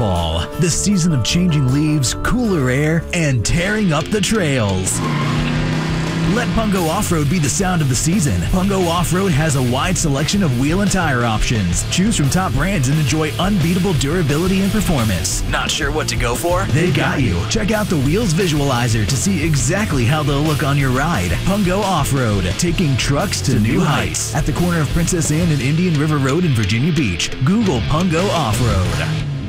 Fall, the season of changing leaves, cooler air, and tearing up the trails. Let Pungo Off-Road be the sound of the season. Pungo Off-Road has a wide selection of wheel and tire options. Choose from top brands and enjoy unbeatable durability and performance. Not sure what to go for? They got you. Check out the Wheels Visualizer to see exactly how they'll look on your ride. Pungo Off-Road, taking trucks to new heights. At the corner of Princess Anne and Indian River Road in Virginia Beach. Google Pungo Off-Road.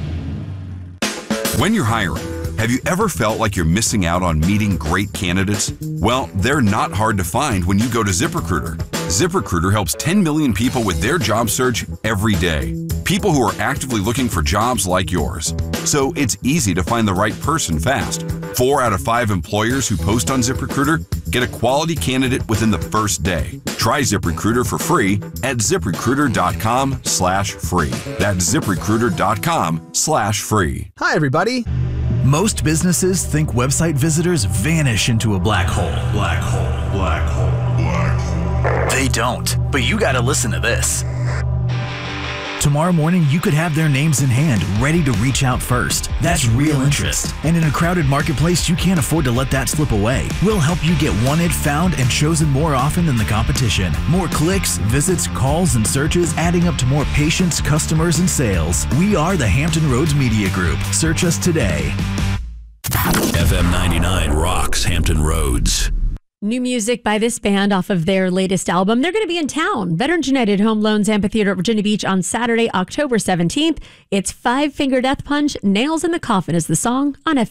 When you're hiring, have you ever felt like you're missing out on meeting great candidates? Well, they're not hard to find when you go to ZipRecruiter. ZipRecruiter helps 10 million people with their job search every day. People who are actively looking for jobs like yours. So it's easy to find the right person fast. 4 out of 5 employers who post on ZipRecruiter get a quality candidate within the first day. Try ZipRecruiter for free at ZipRecruiter.com/free. That's ZipRecruiter.com/free. Hi, everybody. Most businesses think website visitors vanish into a black hole. Black hole, black hole, black hole. They don't, but you gotta listen to this. Tomorrow morning, you could have their names in hand, ready to reach out first. That's real interest. And in a crowded marketplace, you can't afford to let that slip away. We'll help you get wanted, found, and chosen more often than the competition. More clicks, visits, calls, and searches, adding up to more patients, customers, and sales. We are the Hampton Roads Media Group. Search us today. FM 99 rocks Hampton Roads. New music by this band off of their latest album. They're going to be in town. Veterans United Home Loans Amphitheater at Virginia Beach on Saturday, October 17th. It's Five Finger Death Punch. Nails in the Coffin is the song on FM.